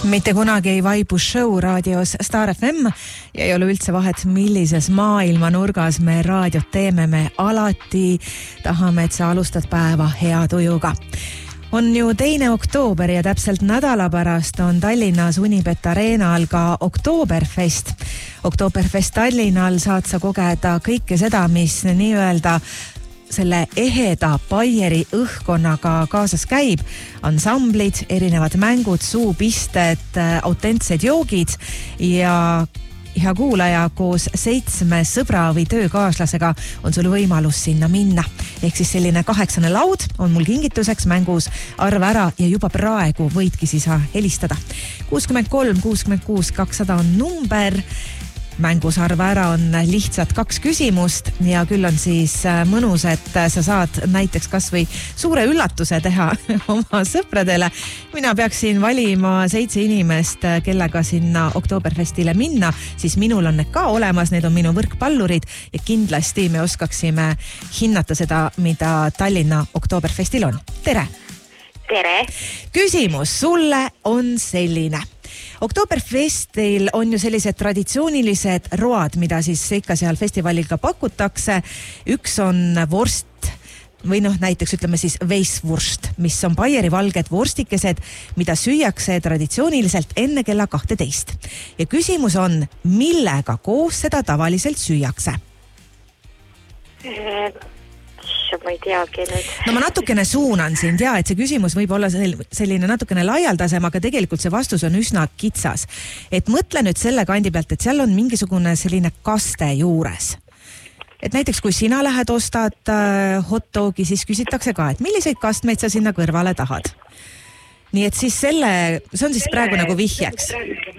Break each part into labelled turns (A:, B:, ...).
A: Mitte kunagi ei vaibu show raadios Star FM ja ei ole üldse vahet, millises maailma nurgas me raadiot teeme. Me alati tahame, et sa alustad päeva hea tujuga. On ju 2. oktoober ja täpselt nädala pärast on Tallinnas Unibet Arenal ka Oktoberfest. Oktoberfest Tallinnal saad sa kogeda kõike seda, mis nii-öelda selle eheda Baieri õhkonnaga kaasas käib. Ansamblid, erinevad mängud, suupisted, autentsed joogid ja hea kuulaja koos 7 sõbra või töökaaslasega on sul võimalus sinna minna. Ehk siis selline 8. laud on mul kingituseks mängus. Arva ära ja juba praegu võidki siis helistada. 63 66 200 on number. Mängus arva ära on lihtsalt 2 küsimust ja küll on siis mõnus, et sa saad näiteks kas või suure üllatuse teha oma sõpradele. Mina peaksin valima 7 inimest, kellega sinna Oktoberfestile minna, siis minul on need ka olemas, need on minu võrkpallurid ja kindlasti me oskaksime hinnata seda, mida Tallinna Oktoberfestil on. Tere!
B: Tere!
A: Küsimus sulle on selline. Oktoberfestil on ju sellised traditsioonilised road, mida siis ikka seal festivalil ka pakutakse. Üks on vorst või näiteks ütleme siis Weisswurst, mis on Baieri valged vorstikesed, mida süüakse traditsiooniliselt enne kella 12. Ja küsimus on, millega koos seda tavaliselt süüakse?
B: Ma ei teagi nüüd.
A: No ma natukene suunan sind ja, et see küsimus võib olla selline natukene laialdasem, aga tegelikult see vastus on üsna kitsas. Et mõtle nüüd selle kandi pealt, et seal on mingisugune selline kaste juures. Et näiteks kui sina lähed ostad hot dogi, siis küsitakse ka, et milliseid kastmeid sa sinna kõrvale tahad. Nii et siis see on siis praegu nagu vihjeks.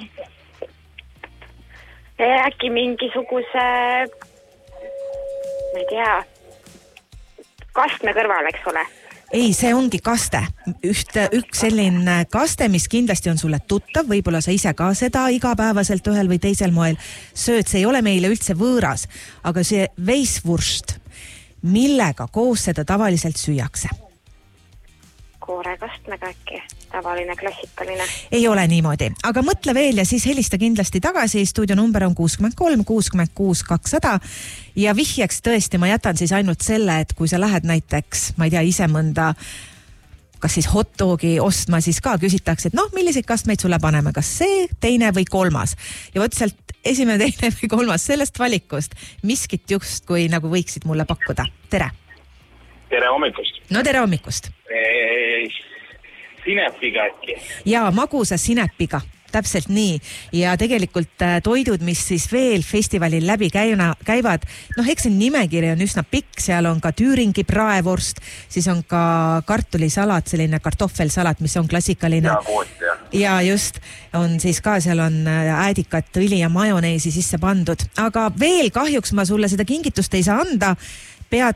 B: Äkki mingisuguse, ma ei tea, kastme kõrval, eks ole?
A: Ei, see ongi kaste. Üks selline kaste, mis kindlasti on sulle tuttav, võib-olla sa ise ka seda igapäevaselt ühel või teisel moel sööd, see ei ole meile üldse võõras, aga see Weisswurst, millega koos seda tavaliselt süüakse?
B: Koorekastmega äkki, tavaline, klassikaline.
A: Ei ole niimoodi, aga mõtle veel ja siis helista kindlasti tagasi. Stuudio number on 63 66 200 ja vihjeks tõesti ma jätan siis ainult selle, et kui sa lähed näiteks, ma ei tea, ise mõnda kas siis hot dogi ostma, siis ka küsitakse, et milliseid kastmeid sulle paneme, kas see, 2 või 3. Ja võt sealt 1., 2. või 3. sellest valikust miskit just kui nagu võiksid mulle pakkuda. Tere!
C: Tere hommikust!
A: No tere hommikust!
C: Sinepiga äkki.
A: Jaa, magusa sinepiga, täpselt nii. Ja tegelikult toidud, mis siis veel festivalil läbi käivad, eks see nimekiri on üsna pikk, seal on ka Tüüringi praevorst, siis on ka kartulisalat, selline kartoffelsalat, mis on klassikaline.
C: Ja koot, jah.
A: Ja just, on siis ka seal on äädikat, õli ja majoneesi sisse pandud. Aga veel kahjuks ma sulle seda kingitust ei saa anda. Pead